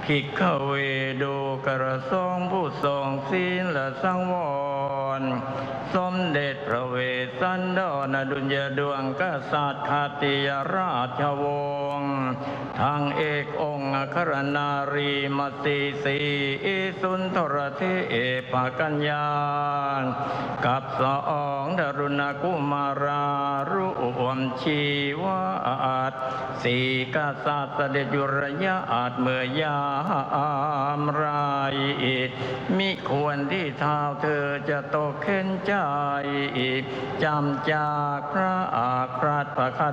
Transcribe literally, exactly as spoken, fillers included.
ภิกขเวดูกระทรงผู้ทรงศีลและสังวรสมเด็จพระเวสสันดรอดุลยดวงกษัตริย์คติยราชวงศ์ทั้งเอกองค์อัครนารีมติสีอิสุนทรเทพกัญญากับสองดารุณกุมารารุวมชีวาตสีกษัตริย์เสด็จยุรยาอาจเมื่อยามไรมิควรที่เท้าเธอจะตกเข็นใจจำจากพระอาคราตพระค